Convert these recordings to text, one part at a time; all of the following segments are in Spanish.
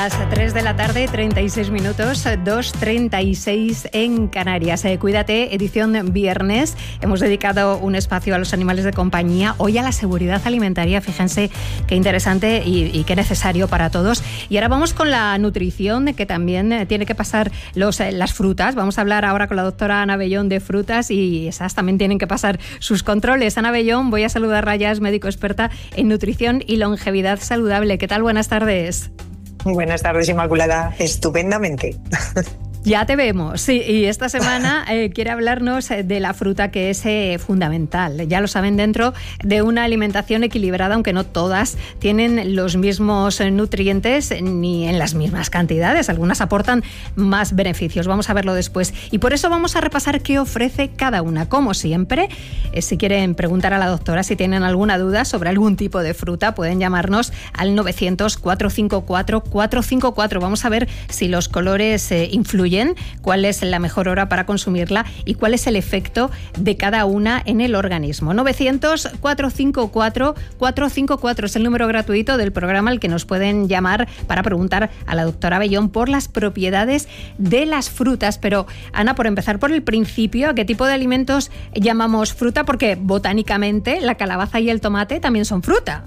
Las 3 de la tarde, 36 minutos, 2:36 en Canarias. Cuídate, edición viernes. Hemos dedicado un espacio a los animales de compañía, hoy a la seguridad alimentaria. Fíjense qué interesante y qué necesario para todos. Y ahora vamos con la nutrición, que también tiene que pasar las frutas. Vamos a hablar ahora con la doctora Ana Bellón de frutas y esas también tienen que pasar sus controles. Ana Bellón, voy a saludarla ya, es médico experta en nutrición y longevidad saludable. ¿Qué tal? Buenas tardes. Buenas tardes, Inmaculada. Estupendamente. Ya te vemos, sí, y esta semana quiere hablarnos de la fruta, que es fundamental. Ya lo saben, dentro de una alimentación equilibrada, aunque no todas tienen los mismos nutrientes ni en las mismas cantidades. Algunas aportan más beneficios. Vamos a verlo después. Y por eso vamos a repasar qué ofrece cada una. Como siempre, si quieren preguntar a la doctora, si tienen alguna duda sobre algún tipo de fruta, pueden llamarnos al 900-454-454. Vamos a ver si los colores influyen, cuál es la mejor hora para consumirla y cuál es el efecto de cada una en el organismo. 900-454-454 es el número gratuito del programa al que nos pueden llamar para preguntar a la doctora Bellón por las propiedades de las frutas. Pero, Ana, por empezar por el principio, ¿a qué tipo de alimentos llamamos fruta? Porque botánicamente la calabaza y el tomate también son fruta.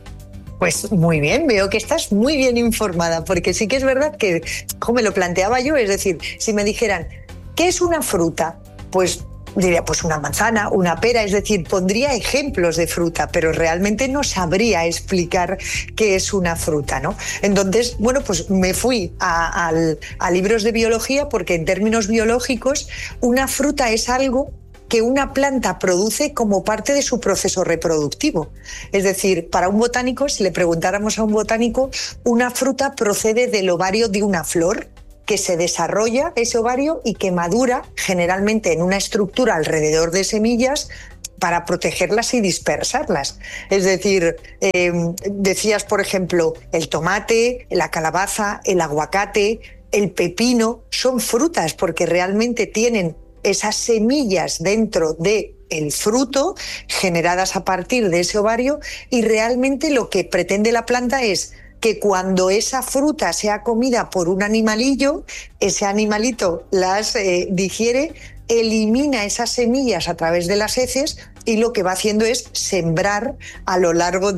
Pues muy bien, veo que estás muy bien informada, porque sí que es verdad que, me lo planteaba yo, es decir, si me dijeran, ¿qué es una fruta? Pues diría, pues una manzana, una pera, es decir, pondría ejemplos de fruta, pero realmente no sabría explicar qué es una fruta, ¿no? Entonces, bueno, pues me fui a libros de biología, porque en términos biológicos, una fruta es algo que una planta produce como parte de su proceso reproductivo. Es decir, para un botánico, si le preguntáramos a un botánico, una fruta procede del ovario de una flor que se desarrolla ese ovario y que madura generalmente en una estructura alrededor de semillas para protegerlas y dispersarlas. Es decir, decías, por ejemplo, el tomate, la calabaza, el aguacate, el pepino, son frutas porque realmente tienen esas semillas dentro del fruto generadas a partir de ese ovario, y realmente lo que pretende la planta es que cuando esa fruta sea comida por un animalillo, ese animalito las digiere, elimina esas semillas a través de las heces y lo que va haciendo es sembrar a lo largo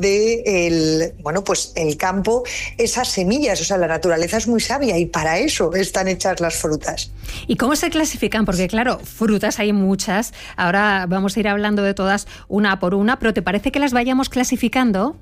de el campo esas semillas. O sea, la naturaleza es muy sabia y para eso están hechas las frutas. ¿Y cómo se clasifican? Porque claro, frutas hay muchas. Ahora vamos a ir hablando de todas una por una, pero ¿te parece que las vayamos clasificando?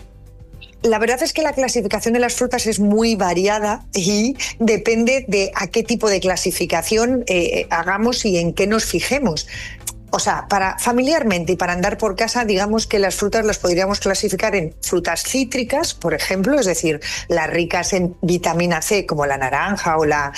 La verdad es que la clasificación de las frutas es muy variada y depende de a qué tipo de clasificación hagamos y en qué nos fijemos. O sea, familiarmente y para andar por casa, digamos que las frutas las podríamos clasificar en frutas cítricas, por ejemplo, es decir, las ricas en vitamina C, como la naranja o la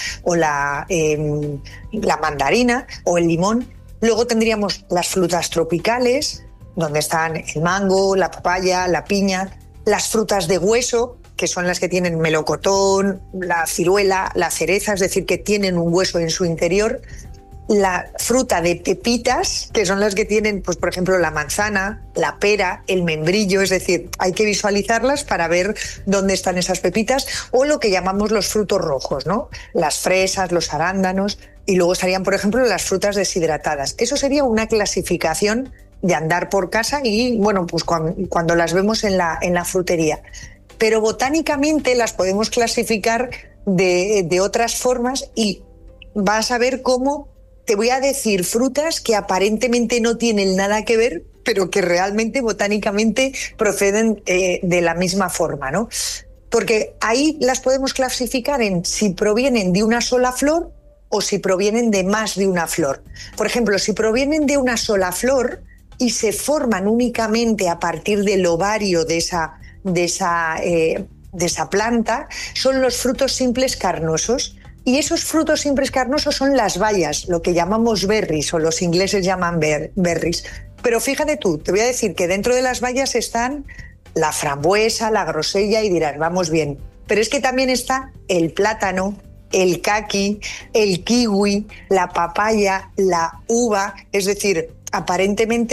mandarina o el limón. Luego tendríamos las frutas tropicales, donde están el mango, la papaya, la piña. Las frutas de hueso, que son las que tienen melocotón, la ciruela, la cereza, es decir, que tienen un hueso en su interior. La fruta de pepitas, que son las que tienen, pues por ejemplo, la manzana, la pera, el membrillo, es decir, hay que visualizarlas para ver dónde están esas pepitas, o lo que llamamos los frutos rojos, ¿no? Las fresas, los arándanos, y luego estarían, por ejemplo, las frutas deshidratadas. Eso sería una clasificación de andar por casa y, bueno, pues cuando las vemos en la frutería. Pero botánicamente las podemos clasificar de otras formas y vas a ver cómo te voy a decir frutas que aparentemente no tienen nada que ver, pero que realmente botánicamente proceden de la misma forma, ¿no? Porque ahí las podemos clasificar en si provienen de una sola flor o si provienen de más de una flor. Por ejemplo, si provienen de una sola flor y se forman únicamente a partir del ovario de esa planta, son los frutos simples carnosos. Y esos frutos simples carnosos son las bayas, lo que llamamos berries, o los ingleses llaman berries. Pero fíjate tú, te voy a decir que dentro de las bayas están la frambuesa, la grosella, y dirás, vamos bien. Pero es que también está el plátano, el caqui, el kiwi, la papaya, la uva. Es decir, aparentemente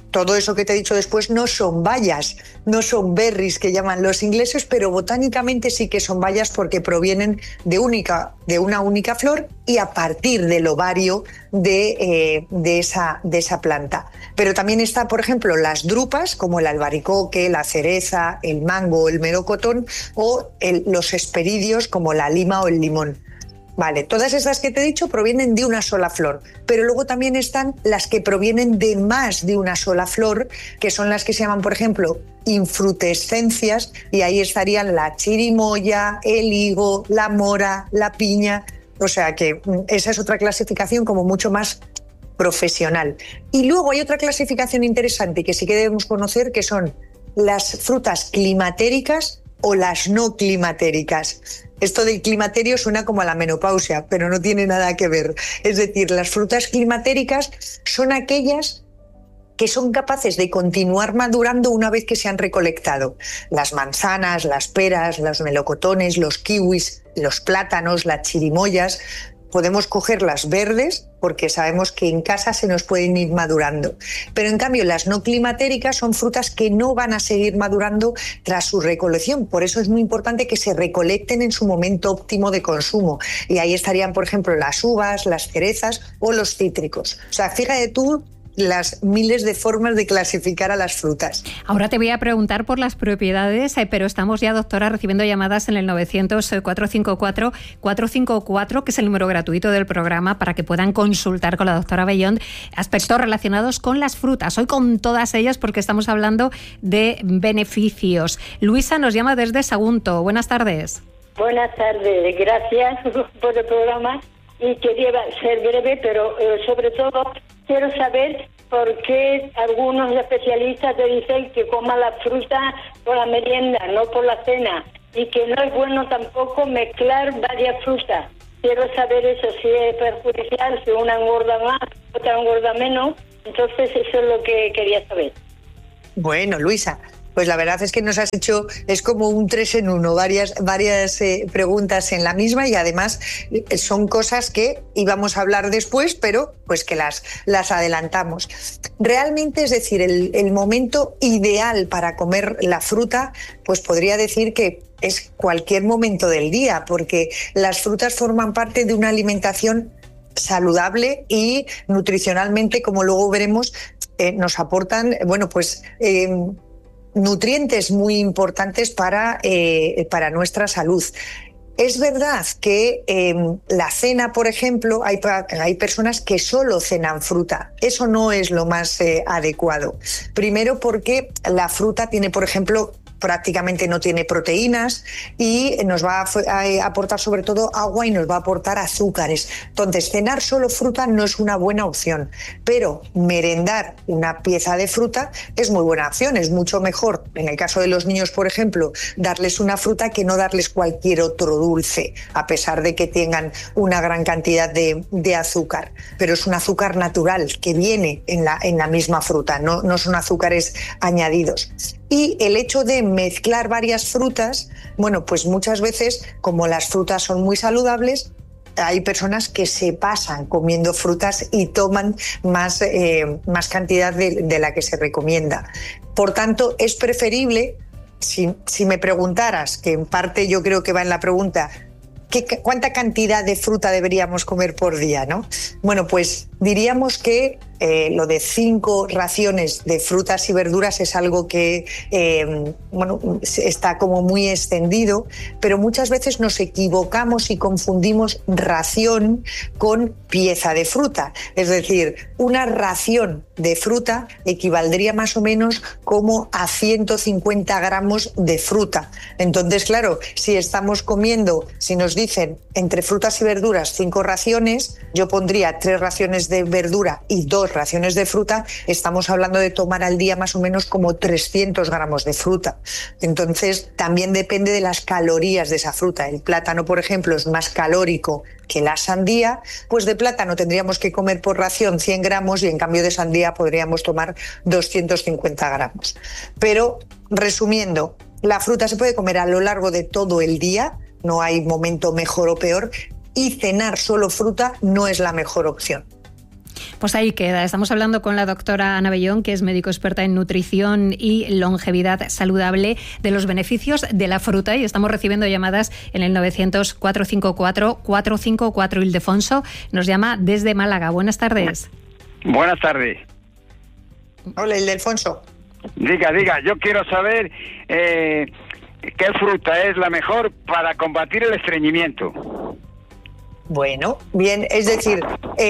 todo eso que te he dicho después no son bayas, no son berries que llaman los ingleses, pero botánicamente sí que son bayas porque provienen de una única flor y a partir del ovario de esa planta. Pero también está, por ejemplo, las drupas como el albaricoque, la cereza, el mango, el melocotón o los hesperidios como la lima o el limón. Vale, todas estas que te he dicho provienen de una sola flor, pero luego también están las que provienen de más de una sola flor, que son las que se llaman, por ejemplo, infrutescencias, y ahí estarían la chirimoya, el higo, la mora, la piña. O sea que esa es otra clasificación como mucho más profesional. Y luego hay otra clasificación interesante que sí que debemos conocer, que son las frutas climatéricas o las no climatéricas. Esto del climaterio suena como a la menopausia, pero no tiene nada que ver. Es decir, las frutas climatéricas son aquellas que son capaces de continuar madurando una vez que se han recolectado. Las manzanas, las peras, los melocotones, los kiwis, los plátanos, las chirimoyas. Podemos cogerlas verdes porque sabemos que en casa se nos pueden ir madurando. Pero en cambio las no climatéricas son frutas que no van a seguir madurando tras su recolección. Por eso es muy importante que se recolecten en su momento óptimo de consumo. Y ahí estarían, por ejemplo, las uvas, las cerezas o los cítricos. O sea, fíjate tú las miles de formas de clasificar a las frutas. Ahora te voy a preguntar por las propiedades, pero estamos ya, doctora, recibiendo llamadas en el 900-454-454, que es el número gratuito del programa, para que puedan consultar con la doctora Bellón aspectos relacionados con las frutas. Hoy con todas ellas porque estamos hablando de beneficios. Luisa nos llama desde Sagunto. Buenas tardes. Buenas tardes, gracias por el programa. Y quería ser breve, pero sobre todo quiero saber por qué algunos especialistas te dicen que coma la fruta por la merienda, no por la cena, y que no es bueno tampoco mezclar varias frutas. Quiero saber eso, si es perjudicial, si una engorda más, otra engorda menos. Entonces eso es lo que quería saber. Bueno, Luisa, pues la verdad es que nos has hecho, es como un 3 en 1, varias preguntas en la misma, y además son cosas que íbamos a hablar después, pero pues que las adelantamos. Realmente, es decir, el momento ideal para comer la fruta, pues podría decir que es cualquier momento del día, porque las frutas forman parte de una alimentación saludable y nutricionalmente, como luego veremos, nos aportan, nutrientes muy importantes para nuestra salud. Es verdad que la cena, por ejemplo, hay personas que solo cenan fruta. Eso no es lo más adecuado. Primero porque la fruta tiene, por ejemplo, prácticamente no tiene proteínas y nos va a aportar sobre todo agua y nos va a aportar azúcares. Entonces, cenar solo fruta no es una buena opción, pero merendar una pieza de fruta es muy buena opción. Es mucho mejor, en el caso de los niños, por ejemplo, darles una fruta que no darles cualquier otro dulce, a pesar de que tengan una gran cantidad de azúcar. Pero es un azúcar natural que viene en la misma fruta, no son azúcares añadidos. Y el hecho de mezclar varias frutas, bueno, pues muchas veces, como las frutas son muy saludables, hay personas que se pasan comiendo frutas y toman más cantidad de la que se recomienda. Por tanto, es preferible, si me preguntaras, que en parte yo creo que va en la pregunta, ¿cuánta cantidad de fruta deberíamos comer por día, ¿no? Bueno, pues diríamos que lo de 5 raciones de frutas y verduras es algo que está como muy extendido, pero muchas veces nos equivocamos y confundimos ración con pieza de fruta. Es decir, una ración de fruta equivaldría más o menos como a 150 gramos de fruta. Entonces, claro, si estamos comiendo, si nos dicen entre frutas y verduras 5 raciones, yo pondría 3 raciones de verdura y 2 raciones de fruta, estamos hablando de tomar al día más o menos como 300 gramos de fruta. Entonces, también depende de las calorías de esa fruta. El plátano, por ejemplo, es más calórico que la sandía, pues de plátano tendríamos que comer por ración 100 gramos y en cambio de sandía podríamos tomar 250 gramos. Pero, resumiendo, la fruta se puede comer a lo largo de todo el día, no hay momento mejor o peor, y cenar solo fruta no es la mejor opción. Pues ahí queda. Estamos hablando con la doctora Ana Bellón, que es médico experta en nutrición y longevidad saludable, de los beneficios de la fruta, y estamos recibiendo llamadas en el 900-454-454. Ildefonso nos llama desde Málaga. Buenas tardes. Buenas tardes. Hola, Ildefonso. Diga, yo quiero saber qué fruta es la mejor para combatir el estreñimiento. Bueno, bien, es decir,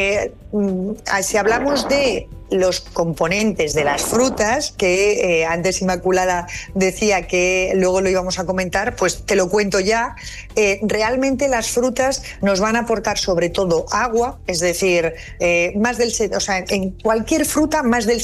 si hablamos de los componentes de las frutas, que antes Inmaculada decía que luego lo íbamos a comentar, pues te lo cuento ya. Realmente las frutas nos van a aportar sobre todo agua, es decir, en cualquier fruta más del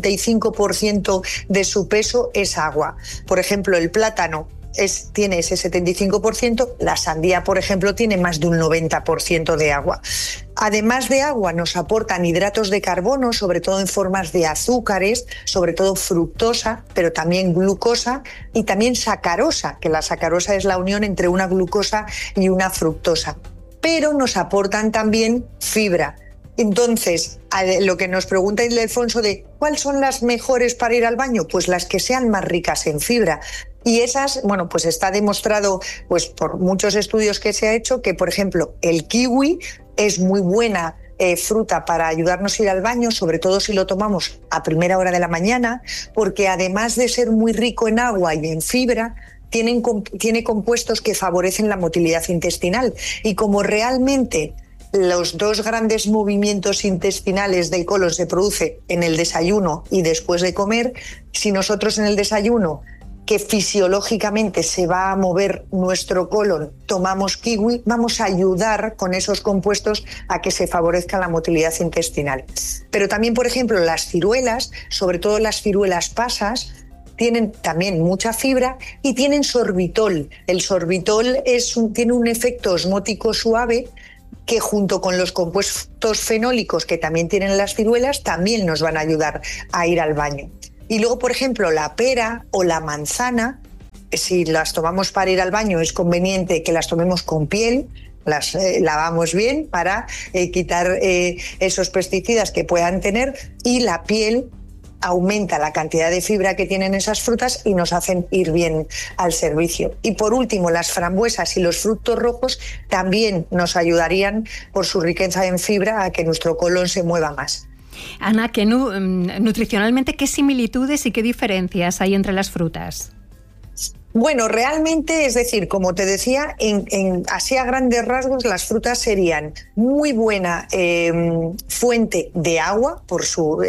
75% de su peso es agua. Por ejemplo, el plátano tiene ese 75%, la sandía, por ejemplo, tiene más de un 90% de agua. Además de agua, nos aportan hidratos de carbono, sobre todo en formas de azúcares, sobre todo fructosa, pero también glucosa y también sacarosa, que la sacarosa es la unión entre una glucosa y una fructosa. Pero nos aportan también fibra. Entonces, lo que nos pregunta Ildefonso de ¿cuáles son las mejores para ir al baño? Pues las que sean más ricas en fibra. Y esas, bueno, pues está demostrado pues por muchos estudios que se ha hecho que, por ejemplo, el kiwi es muy buena fruta para ayudarnos a ir al baño, sobre todo si lo tomamos a primera hora de la mañana, porque además de ser muy rico en agua y en fibra, tiene compuestos que favorecen la motilidad intestinal. Y como realmente los dos grandes movimientos intestinales del colon se producen en el desayuno y después de comer, si nosotros en el desayuno, que fisiológicamente se va a mover nuestro colon, tomamos kiwi, vamos a ayudar con esos compuestos a que se favorezca la motilidad intestinal. Pero también, por ejemplo, las ciruelas, sobre todo las ciruelas pasas, tienen también mucha fibra y tienen sorbitol. El sorbitol tiene un efecto osmótico suave que junto con los compuestos fenólicos que también tienen las ciruelas también nos van a ayudar a ir al baño. Y luego, por ejemplo, la pera o la manzana, si las tomamos para ir al baño, es conveniente que las tomemos con piel, las lavamos bien para quitar esos pesticidas que puedan tener, y la piel aumenta la cantidad de fibra que tienen esas frutas y nos hacen ir bien al servicio. Y por último, las frambuesas y los frutos rojos también nos ayudarían por su riqueza en fibra a que nuestro colon se mueva más. Ana, nutricionalmente, ¿qué similitudes y qué diferencias hay entre las frutas? Bueno, realmente, es decir, como te decía, así a grandes rasgos, las frutas serían muy buena fuente de agua, por su...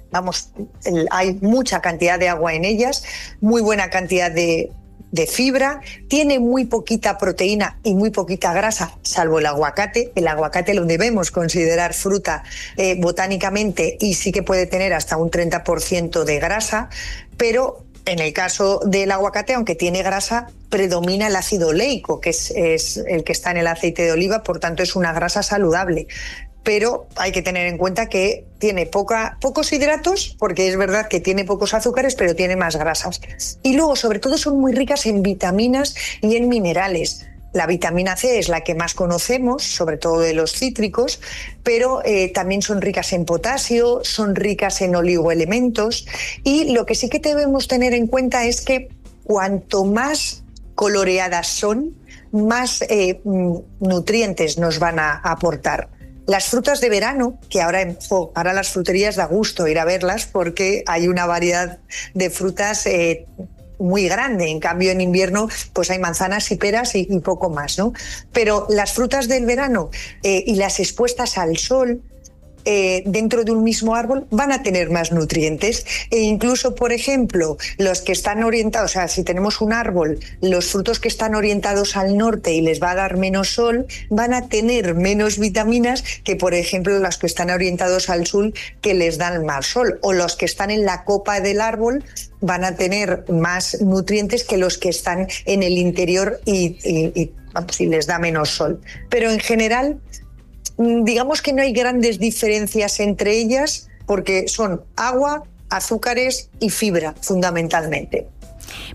hay mucha cantidad de agua en ellas, muy buena cantidad de fibra, tiene muy poquita proteína y muy poquita grasa, salvo el aguacate. El aguacate lo debemos considerar fruta botánicamente y sí que puede tener hasta un 30% de grasa, pero en el caso del aguacate, aunque tiene grasa, predomina el ácido oleico, que es el que está en el aceite de oliva, por tanto es una grasa saludable. Pero hay que tener en cuenta que tiene pocos hidratos, porque es verdad que tiene pocos azúcares, pero tiene más grasas. Y luego, sobre todo, son muy ricas en vitaminas y en minerales. La vitamina C es la que más conocemos, sobre todo de los cítricos, pero también son ricas en potasio, son ricas en oligoelementos. Y lo que sí que debemos tener en cuenta es que cuanto más coloreadas son, más nutrientes nos van a aportar. Las frutas de verano, que ahora las fruterías da gusto ir a verlas porque hay una variedad de frutas muy grande. En cambio, en invierno pues hay manzanas y peras y poco más, ¿no? Pero las frutas del verano y las expuestas al sol, dentro de un mismo árbol, van a tener más nutrientes. E incluso, por ejemplo, los que están orientados, o sea, si tenemos un árbol, los frutos que están orientados al norte y les va a dar menos sol, van a tener menos vitaminas que, por ejemplo, los que están orientados al sur, que les dan más sol. O los que están en la copa del árbol van a tener más nutrientes que los que están en el interior y les da menos sol. Pero en general, digamos que no hay grandes diferencias entre ellas porque son agua, azúcares y fibra, fundamentalmente.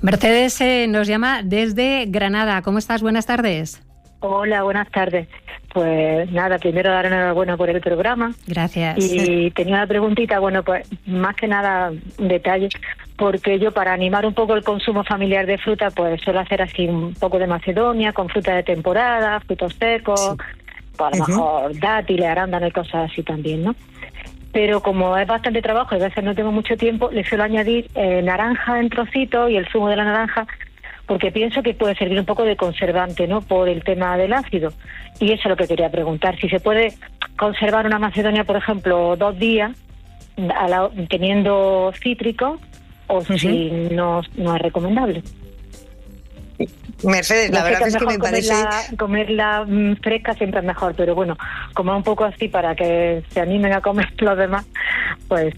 Mercedes nos llama desde Granada. ¿Cómo estás? Buenas tardes. Hola, buenas tardes. Pues nada, primero dar enhorabuena por el programa. Gracias. Y tenía una preguntita, bueno, pues más que nada un detalle, porque yo para animar un poco el consumo familiar de fruta, pues suelo hacer así un poco de macedonia, con fruta de temporada, frutos secos, pues a lo mejor dátiles, arándanos y cosas así también, ¿no? Pero como es bastante trabajo y a veces no tengo mucho tiempo, le suelo añadir naranja en trocitos y el zumo de la naranja, porque pienso que puede servir un poco de conservante, ¿no? Por el tema del ácido. Y eso es lo que quería preguntar, si se puede conservar una macedonia, por ejemplo, 2 días, teniendo cítrico, o si no es recomendable. Mercedes, la verdad es que me parece... Comerla fresca siempre es mejor, pero bueno, como un poco así para que se animen a comer los demás, pues...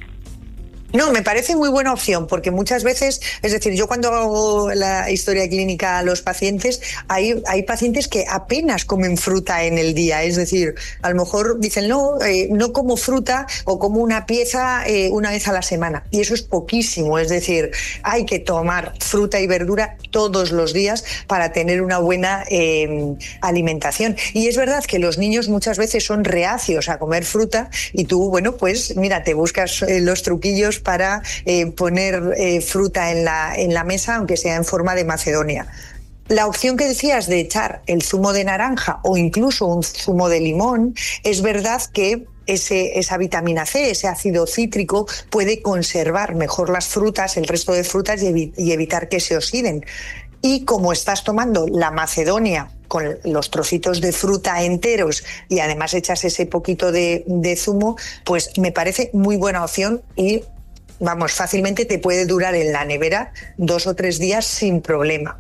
No, me parece muy buena opción, porque muchas veces, es decir, yo cuando hago la historia clínica a los pacientes, hay pacientes que apenas comen fruta en el día, es decir, a lo mejor dicen, no como fruta o como una pieza una vez a la semana, y eso es poquísimo, es decir, hay que tomar fruta y verdura todos los días para tener una buena alimentación. Y es verdad que los niños muchas veces son reacios a comer fruta y tú, bueno, pues mira, te buscas los truquillos para poner fruta en la mesa, aunque sea en forma de macedonia. La opción que decías de echar el zumo de naranja o incluso un zumo de limón, es verdad que esa vitamina C, ese ácido cítrico, puede conservar mejor las frutas, el resto de frutas, y evitar que se oxiden. Y como estás tomando la macedonia con los trocitos de fruta enteros y además echas ese poquito de zumo, pues me parece muy buena opción y vamos, fácilmente te puede durar en la nevera 2 o 3 días sin problema.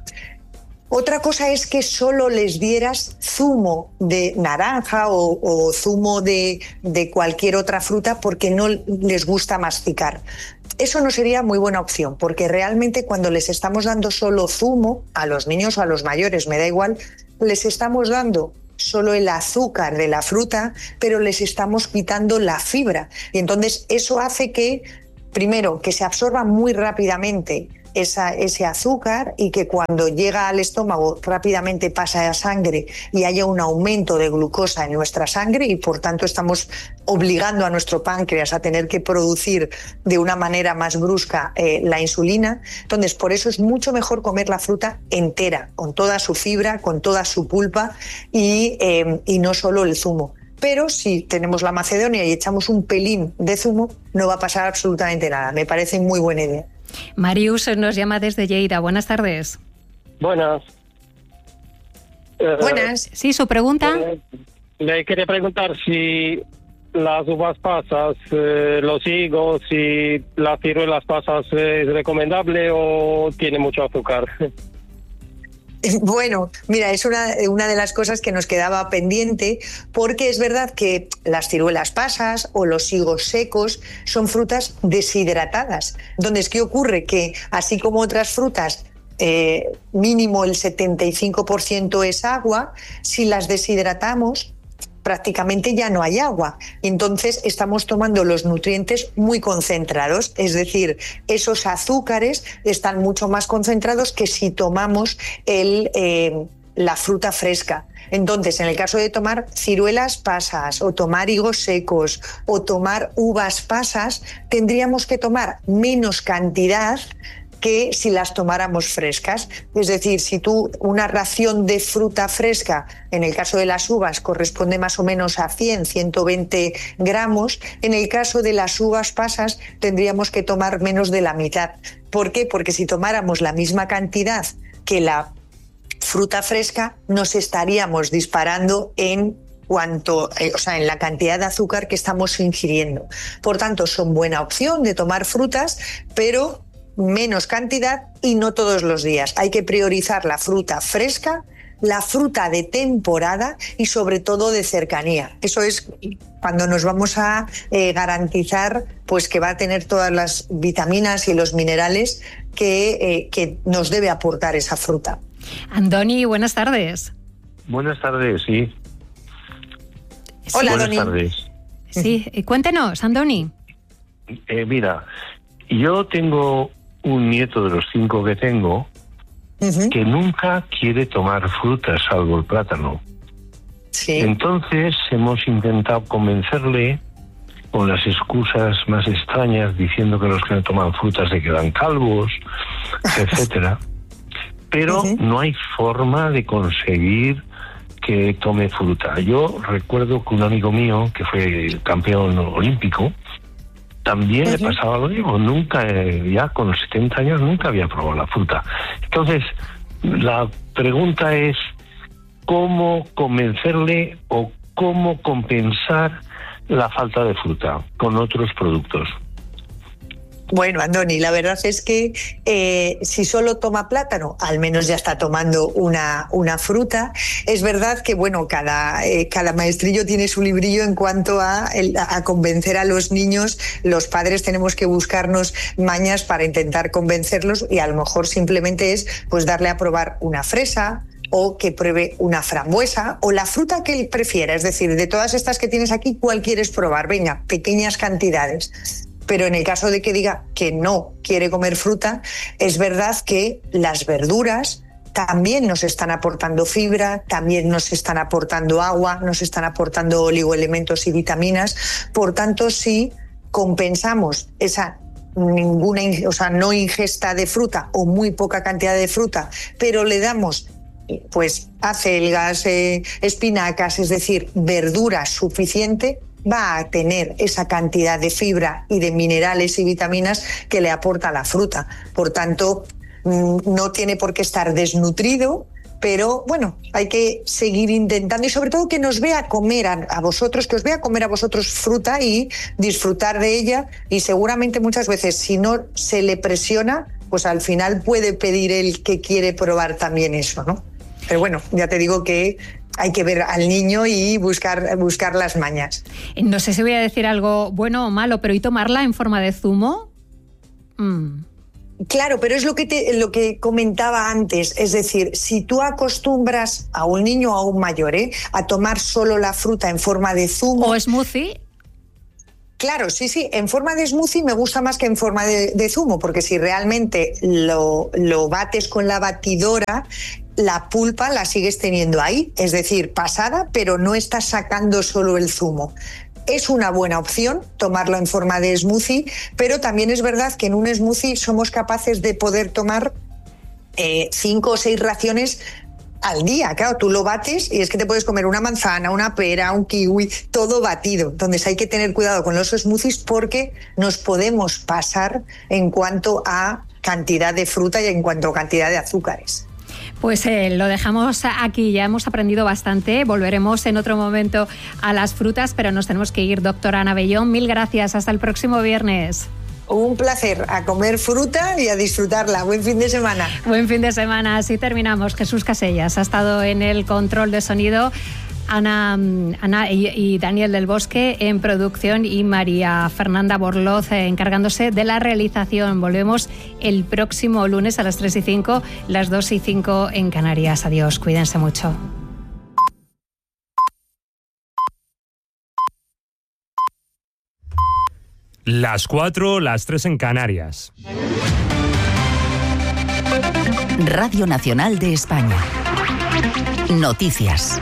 Otra cosa es que solo les dieras zumo de naranja o zumo de cualquier otra fruta porque no les gusta masticar. Eso no sería muy buena opción, porque realmente cuando les estamos dando solo zumo, a los niños o a los mayores, me da igual, les estamos dando solo el azúcar de la fruta, pero les estamos quitando la fibra. Y entonces eso hace que, primero, que se absorba muy rápidamente ese azúcar y que cuando llega al estómago rápidamente pasa a sangre y haya un aumento de glucosa en nuestra sangre y por tanto estamos obligando a nuestro páncreas a tener que producir de una manera más brusca la insulina. Entonces, por eso es mucho mejor comer la fruta entera, con toda su fibra, con toda su pulpa y no solo el zumo. Pero si tenemos la macedonia y echamos un pelín de zumo, no va a pasar absolutamente nada. Me parece muy buena idea. Marius nos llama desde Lleida. Buenas tardes. Buenas. Buenas. Sí, su pregunta. Le quería preguntar si las uvas pasas, los higos y las ciruelas pasas es recomendable o tiene mucho azúcar. Bueno, mira, es una de las cosas que nos quedaba pendiente, porque es verdad que las ciruelas pasas o los higos secos son frutas deshidratadas. Entonces, ¿qué ocurre? Que así como otras frutas, mínimo el 75% es agua, si las deshidratamos, prácticamente ya no hay agua. Entonces estamos tomando los nutrientes muy concentrados, es decir, esos azúcares están mucho más concentrados que si tomamos la fruta fresca. Entonces, en el caso de tomar ciruelas pasas o tomar higos secos o tomar uvas pasas, tendríamos que tomar menos cantidad que si las tomáramos frescas. Es decir, si tú una ración de fruta fresca, en el caso de las uvas, corresponde más o menos a 100-120 gramos, en el caso de las uvas pasas tendríamos que tomar menos de la mitad. ¿Por qué? Porque si tomáramos la misma cantidad que la fruta fresca, nos estaríamos disparando en la cantidad de azúcar que estamos ingiriendo. Por tanto, son buena opción de tomar frutas, pero menos cantidad y no todos los días. Hay que priorizar la fruta fresca, la fruta de temporada y sobre todo de cercanía. Eso es cuando nos vamos a garantizar pues que va a tener todas las vitaminas y los minerales que nos debe aportar esa fruta. Andoni, buenas tardes. Buenas tardes, sí. Hola, buenas tardes. Sí, cuéntenos, Andoni. Mira, yo tengo un nieto de los 5 que tengo que nunca quiere tomar frutas, salvo el plátano. Sí. Entonces hemos intentado convencerle con las excusas más extrañas, diciendo que los que no toman frutas se quedan calvos, etcétera. Pero no hay forma de conseguir que tome fruta. Yo recuerdo que un amigo mío, que fue campeón olímpico, también le pasaba lo mismo. Nunca, ya con los 70 años, nunca había probado la fruta. Entonces, la pregunta es, ¿cómo convencerle o cómo compensar la falta de fruta con otros productos? Bueno, Andoni, la verdad es que si solo toma plátano, al menos ya está tomando una fruta. Es verdad que, bueno, cada maestrillo tiene su librillo en cuanto a convencer a los niños. Los padres tenemos que buscarnos mañas para intentar convencerlos, y a lo mejor simplemente es pues darle a probar una fresa, o que pruebe una frambuesa, o la fruta que él prefiera. Es decir, de todas estas que tienes aquí, ¿cuál quieres probar? Venga, pequeñas cantidades. Pero en el caso de que diga que no quiere comer fruta, es verdad que las verduras también nos están aportando fibra, también nos están aportando agua, nos están aportando oligoelementos y vitaminas. Por tanto, si compensamos esa no ingesta de fruta o muy poca cantidad de fruta, pero le damos pues acelgas, espinacas, es decir, verdura suficiente, va a tener esa cantidad de fibra y de minerales y vitaminas que le aporta la fruta. Por tanto, no tiene por qué estar desnutrido, pero bueno, hay que seguir intentando, y sobre todo que nos vea comer a vosotros, que os vea comer a vosotros fruta y disfrutar de ella, y seguramente muchas veces, si no se le presiona, pues al final puede pedir el que quiere probar también eso, ¿no? Pero bueno, ya te digo que hay que ver al niño y buscar las mañas. No sé si voy a decir algo bueno o malo, pero ¿y tomarla en forma de zumo? Claro, pero es lo que comentaba antes. Es decir, si tú acostumbras a un niño o a un mayor a tomar solo la fruta en forma de zumo... ¿O smoothie? Claro, sí, en forma de smoothie me gusta más que en forma de zumo, porque si realmente lo bates con la batidora, la pulpa la sigues teniendo ahí, es decir, pasada, pero no estás sacando solo el zumo. Es una buena opción tomarlo en forma de smoothie, pero también es verdad que en un smoothie somos capaces de poder tomar 5 o 6 raciones al día. Claro, tú lo bates y es que te puedes comer una manzana, una pera, un kiwi, todo batido. Entonces hay que tener cuidado con los smoothies porque nos podemos pasar en cuanto a cantidad de fruta y en cuanto a cantidad de azúcares. Pues lo dejamos aquí, ya hemos aprendido bastante, volveremos en otro momento a las frutas, pero nos tenemos que ir. Doctora Ana Bellón, mil gracias, hasta el próximo viernes. Un placer, a comer fruta y a disfrutarla. Buen fin de semana. Buen fin de semana, así terminamos. Jesús Casellas ha estado en el control de sonido, Ana y Daniel del Bosque en producción y María Fernanda Borloz encargándose de la realización. Volvemos el próximo lunes a las 3:05, las 2:05 en Canarias. Adiós, cuídense mucho. Las 4, las 3 en Canarias. Radio Nacional de España. Noticias.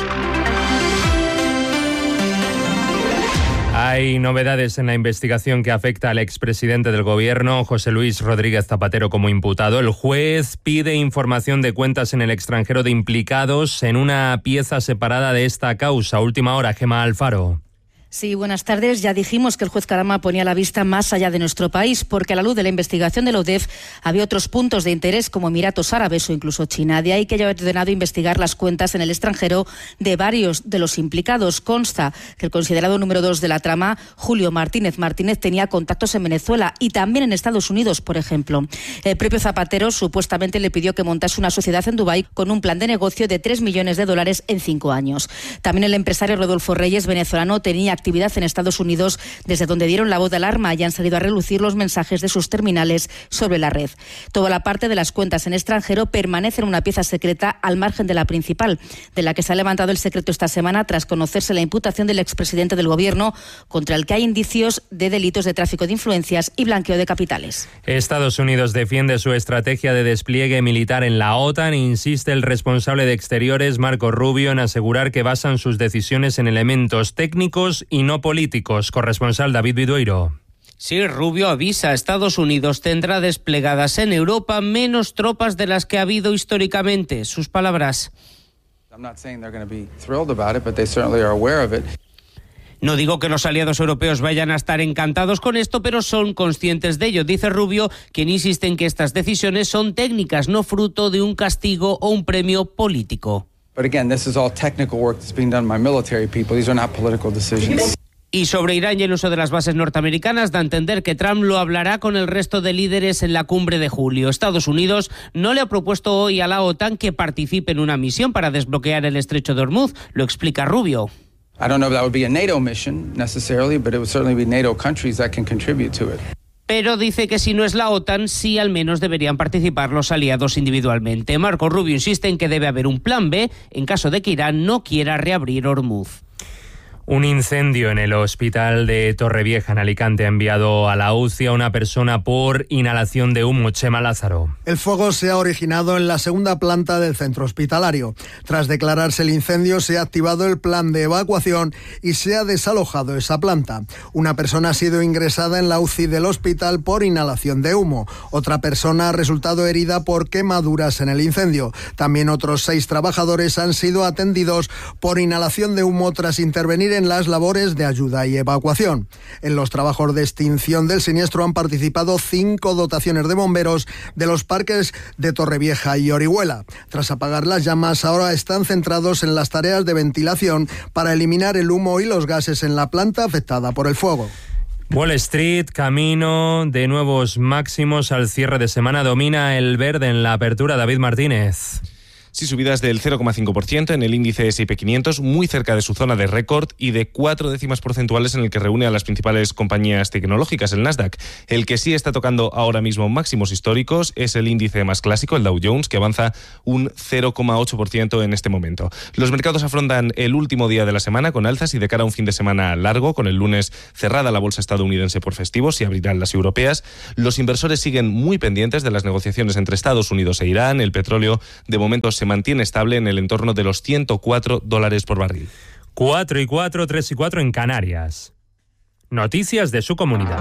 Hay novedades en la investigación que afecta al expresidente del Gobierno, José Luis Rodríguez Zapatero, como imputado. El juez pide información de cuentas en el extranjero de implicados en una pieza separada de esta causa. Última hora, Gemma Alfaro. Sí, buenas tardes. Ya dijimos que el juez Carama ponía la vista más allá de nuestro país, porque a la luz de la investigación de la UDEF había otros puntos de interés como Emiratos Árabes o incluso China. De ahí que haya ordenado investigar las cuentas en el extranjero de varios de los implicados. Consta que el considerado número 2 de la trama, Julio Martínez Martínez, tenía contactos en Venezuela y también en Estados Unidos, por ejemplo. El propio Zapatero supuestamente le pidió que montase una sociedad en Dubái con un plan de negocio de $3 millones en 5 años. También el empresario Rodolfo Reyes, venezolano, tenía actividad en Estados Unidos, desde donde dieron la voz de alarma y han salido a relucir los mensajes de sus terminales sobre la red. Toda la parte de las cuentas en extranjero permanece en una pieza secreta al margen de la principal, de la que se ha levantado el secreto esta semana tras conocerse la imputación del expresidente del Gobierno, contra el que hay indicios de delitos de tráfico de influencias y blanqueo de capitales. Estados Unidos defiende su estrategia de despliegue militar en la OTAN e insiste el responsable de Exteriores, Marco Rubio, en asegurar que basan sus decisiones en elementos técnicos y no políticos. Corresponsal David Vidueiro. Sí, Rubio avisa, Estados Unidos tendrá desplegadas en Europa menos tropas de las que ha habido históricamente. Sus palabras. No digo que los aliados europeos vayan a estar encantados con esto, pero son conscientes de ello. Dice Rubio, quien insiste en que estas decisiones son técnicas, no fruto de un castigo o un premio político. Y sobre Irán y el uso de las bases norteamericanas, da a entender que Trump lo hablará con el resto de líderes en la cumbre de julio. Estados Unidos no le ha propuesto hoy a la OTAN que participe en una misión para desbloquear el estrecho de Hormuz. Lo explica Rubio. Pero dice que si no es la OTAN, sí al menos deberían participar los aliados individualmente. Marco Rubio insiste en que debe haber un plan B en caso de que Irán no quiera reabrir Hormuz. Un incendio en el hospital de Torrevieja, en Alicante, ha enviado a la UCI a una persona por inhalación de humo. Chema Lázaro. El fuego se ha originado en la segunda planta del centro hospitalario. Tras declararse el incendio, se ha activado el plan de evacuación y se ha desalojado esa planta. Una persona ha sido ingresada en la UCI del hospital por inhalación de humo. Otra persona ha resultado herida por quemaduras en el incendio. También otros 6 trabajadores han sido atendidos por inhalación de humo tras intervenir en las labores de ayuda y evacuación. En los trabajos de extinción del siniestro han participado 5 dotaciones de bomberos de los parques de Torrevieja y Orihuela. Tras apagar las llamas, ahora están centrados en las tareas de ventilación para eliminar el humo y los gases en la planta afectada por el fuego. Wall Street, camino de nuevos máximos al cierre de semana. Domina el verde en la apertura. David Martínez. Sí, subidas del 0,5% en el índice S&P 500, muy cerca de su zona de récord y de 4 décimas porcentuales en el que reúne a las principales compañías tecnológicas, el Nasdaq. El que sí está tocando ahora mismo máximos históricos es el índice más clásico, el Dow Jones, que avanza un 0,8% en este momento. Los mercados afrontan el último día de la semana con alzas y de cara a un fin de semana largo, con el lunes cerrada la bolsa estadounidense por festivos y abrirán las europeas. Los inversores siguen muy pendientes de las negociaciones entre Estados Unidos e Irán. El petróleo, de momento, se mantiene estable en el entorno de los $104 por barril. 4 y 4, 3 y 4 en Canarias. Noticias de su comunidad.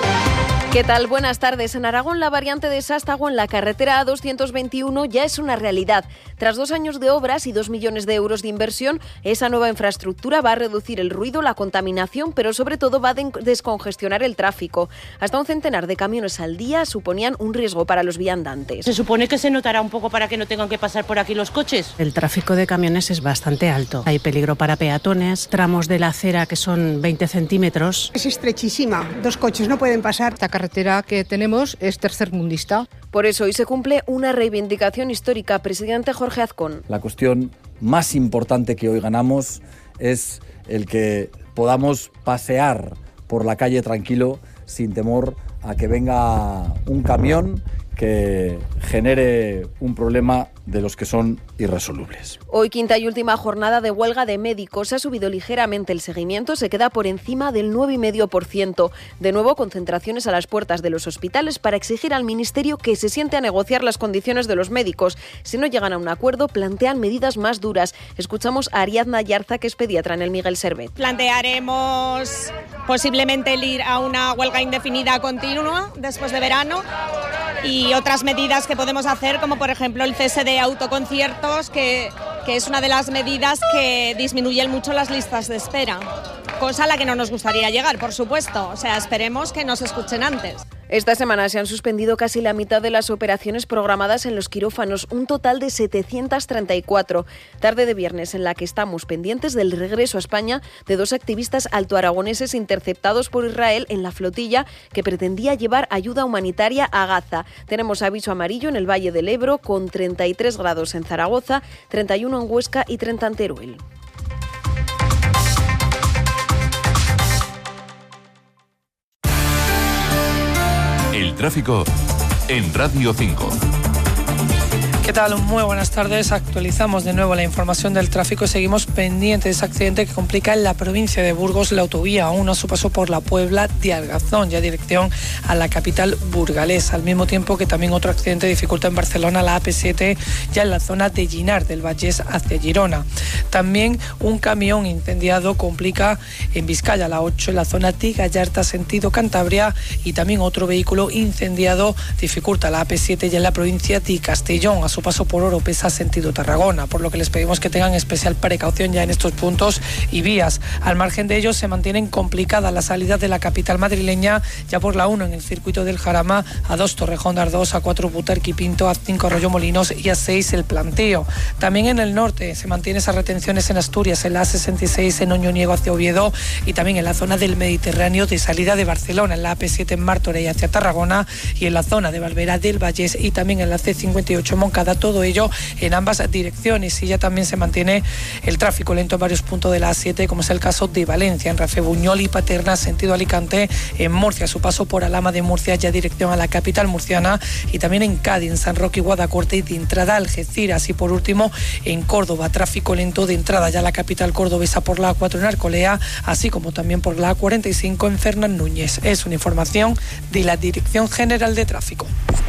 ¿Qué tal? Buenas tardes. En Aragón, la variante de Sástago en la carretera A221 ya es una realidad. Tras 2 años de obras y 2 millones de euros de inversión, esa nueva infraestructura va a reducir el ruido, la contaminación, pero sobre todo va a descongestionar el tráfico. Hasta un centenar de camiones al día suponían un riesgo para los viandantes. Se supone que se notará un poco para que no tengan que pasar por aquí los coches. El tráfico de camiones es bastante alto. Hay peligro para peatones, tramos de la acera que son 20 centímetros. Es estrechísima, 2 coches no pueden pasar. La carretera que tenemos es tercermundista. Por eso hoy se cumple una reivindicación histórica. Presidente Jorge Azcón. La cuestión más importante que hoy ganamos es el que podamos pasear por la calle tranquilo sin temor a que venga un camión que genere un problema de los que son irresolubles. Hoy, quinta y última jornada de huelga de médicos. Ha subido ligeramente el seguimiento, se queda por encima del 9,5%. De nuevo, concentraciones a las puertas de los hospitales para exigir al Ministerio que se siente a negociar las condiciones de los médicos. Si no llegan a un acuerdo, plantean medidas más duras. Escuchamos a Ariadna Yarza, que es pediatra en el Miguel Servet. Plantearemos posiblemente el ir a una huelga indefinida continua después de verano y otras medidas que podemos hacer, como por ejemplo el cese de autoconciertos, que es una de las medidas que disminuyen mucho las listas de espera, cosa a la que no nos gustaría llegar, por supuesto. O sea, esperemos que nos escuchen antes. Esta semana se han suspendido casi la mitad de las operaciones programadas en los quirófanos, un total de 734. Tarde de viernes en la que estamos pendientes del regreso a España de 2 activistas altoaragoneses interceptados por Israel en la flotilla que pretendía llevar ayuda humanitaria a Gaza. Tenemos aviso amarillo en el Valle del Ebro, con 33 grados en Zaragoza, 31 en Huesca y 30 en Teruel. tráfico en Radio 5. ¿Qué tal? Muy buenas tardes. Actualizamos de nuevo la información del tráfico y seguimos pendientes de ese accidente que complica en la provincia de Burgos la autovía 1 a su paso por la Puebla de Argazón, ya dirección a la capital burgalesa. Al mismo tiempo que también otro accidente dificulta en Barcelona la AP7 ya en la zona de Llinars del Vallès hacia Girona. También un camión incendiado complica en Vizcaya la 8 en la zona de Gallarta sentido Cantabria, y también otro vehículo incendiado dificulta la AP7 ya en la provincia de Castellón a su paso por Oropesa sentido Tarragona, por lo que les pedimos que tengan especial precaución ya en estos puntos y vías. Al margen de ellos se mantienen complicadas las salidas de la capital madrileña ya por la 1 en el circuito del Jarama, A2 Torrejón de Ardoz, A4 Butarque Pinto, A5 Arroyo Molinos y A6 El Planteo. También en el norte se mantienen esas retenciones en Asturias, en la A66 en Oñoniego hacia Oviedo y también en la zona del Mediterráneo de salida de Barcelona, en la AP7 en Martorell hacia Tarragona y en la zona de Valvera del Vallès y también en la C58 Moncada, todo ello en ambas direcciones. Y ya también se mantiene el tráfico lento en varios puntos de la A7, como es el caso de Valencia, en Rafe Buñol y Paterna, sentido Alicante, en Murcia, su paso por Alhama de Murcia, ya dirección a la capital murciana, y también en Cádiz, en San Roque y Guadacorte, y de entrada a Algeciras. Y por último, en Córdoba, tráfico lento de entrada ya a la capital cordobesa por la A4 en Arcolea, así como también por la A45 en Fernán Núñez. Es una información de la Dirección General de Tráfico.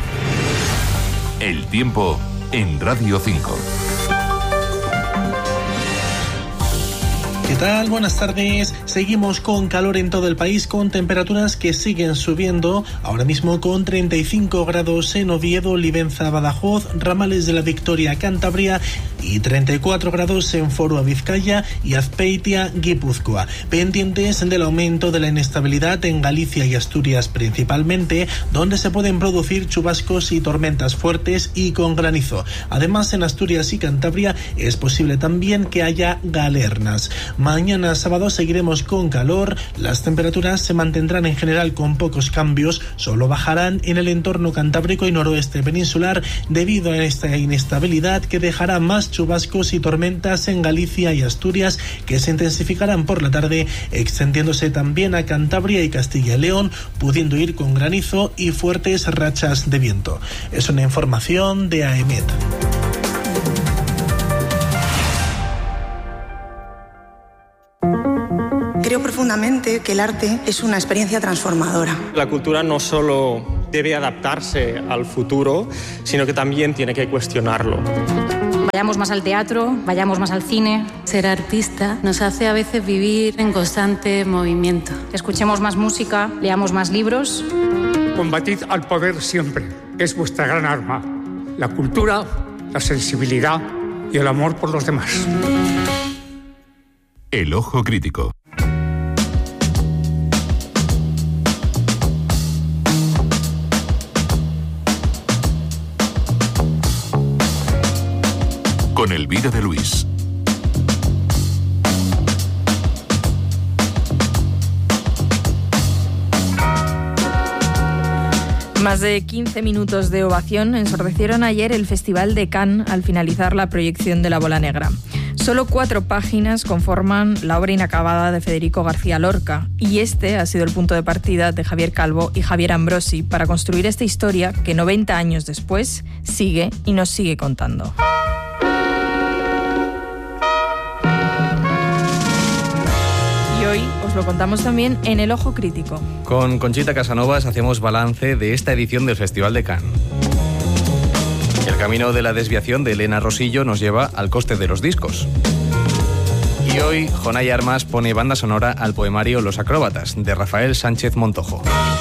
El tiempo en Radio 5. ¿Qué tal? Buenas tardes. Seguimos con calor en todo el país, con temperaturas que siguen subiendo. Ahora mismo con 35 grados en Oviedo, Olivenza, Badajoz, Ramales de la Victoria, Cantabria, y 34 grados en Forua, Vizcaya, y Azpeitia, Guipúzcoa. Pendientes del aumento de la inestabilidad en Galicia y Asturias principalmente, donde se pueden producir chubascos y tormentas fuertes y con granizo. Además, en Asturias y Cantabria es posible también que haya galernas. Mañana sábado seguiremos con calor. Las temperaturas se mantendrán en general con pocos cambios, solo bajarán en el entorno cantábrico y noroeste peninsular debido a esta inestabilidad que dejará más chubascos y tormentas en Galicia y Asturias, que se intensificarán por la tarde, extendiéndose también a Cantabria y Castilla y León, pudiendo ir con granizo y fuertes rachas de viento. Es una información de AEMET. Creo profundamente que el arte es una experiencia transformadora. La cultura no solo debe adaptarse al futuro, sino que también tiene que cuestionarlo. Vayamos más al teatro, vayamos más al cine. Ser artista nos hace a veces vivir en constante movimiento. Escuchemos más música, leamos más libros. Combatid al poder siempre, es vuestra gran arma. La cultura, la sensibilidad y el amor por los demás. El ojo crítico. Con Elvira de Luis. Más de 15 minutos de ovación ensordecieron ayer el Festival de Cannes al finalizar la proyección de La Bola Negra. Solo 4 páginas conforman la obra inacabada de Federico García Lorca, y este ha sido el punto de partida de Javier Calvo y Javier Ambrosi para construir esta historia que 90 años después sigue y nos sigue contando. Y hoy os lo contamos también en El Ojo Crítico. Con Conchita Casanovas hacemos balance de esta edición del Festival de Cannes. El camino de la desviación de Elena Rosillo nos lleva al coste de los discos. Y hoy, Jonay Armas pone banda sonora al poemario Los Acróbatas, de Rafael Sánchez Montojo.